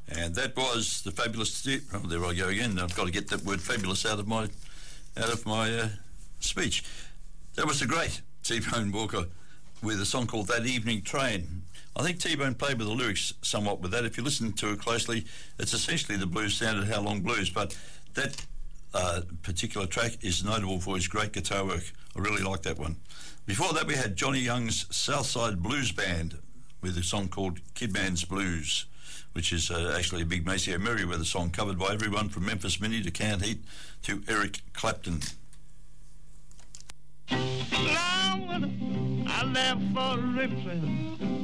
And that was the fabulous... Oh, there I go again. I've got to get that word fabulous out of my speech. That was the great T-Bone Walker with a song called That Evening Train. I think T-Bone played with the lyrics somewhat with that. If you listen to it closely, it's essentially the blues standard How Long Blues, but that particular track is notable for his great guitar work. I really like that one. Before that, we had Johnny Young's Southside Blues Band with a song called Kidman's Blues, which is actually a big Maceo Merriweather song covered by everyone from Memphis Minnie to Canned Heat to Eric Clapton. Long I left for Ripley,